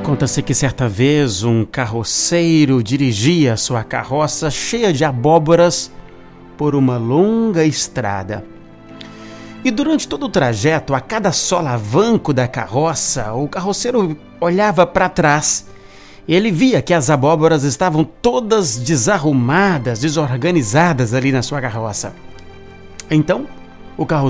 Conta-se que certa vez um carroceiro dirigia sua carroça cheia de abóboras por uma longa estrada. E durante todo o trajeto, a cada solavanco da carroça, o carroceiro olhava para trás. Ele via que as abóboras estavam todas desarrumadas, desorganizadas ali na sua carroça. Então, o carroceiro